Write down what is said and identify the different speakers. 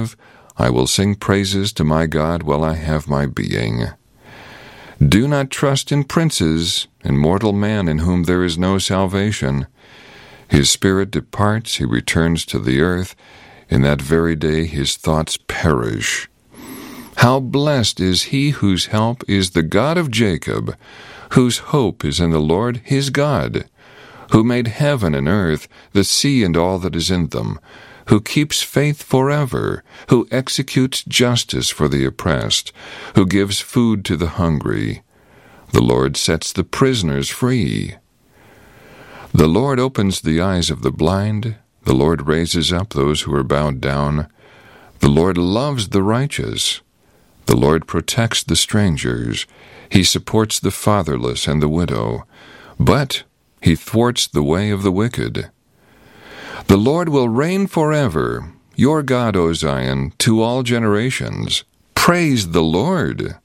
Speaker 1: live, I will sing praises to my God while I have my being. Do not trust in princes, in mortal man in whom there is no salvation. His spirit departs, he returns to the earth. In that very day his thoughts perish. How blessed is he whose help is the God of Jacob, whose hope is in the Lord his God, who made heaven and earth, the sea and all that is in them, who keeps faith forever, who executes justice for the oppressed, who gives food to the hungry. The Lord sets the prisoners free. The Lord opens the eyes of the blind. The Lord raises up those who are bowed down. The Lord loves the righteous. The Lord protects the strangers. He supports the fatherless and the widow, but he thwarts the way of the wicked. The Lord will reign forever, your God, O Zion, to all generations. Praise the Lord!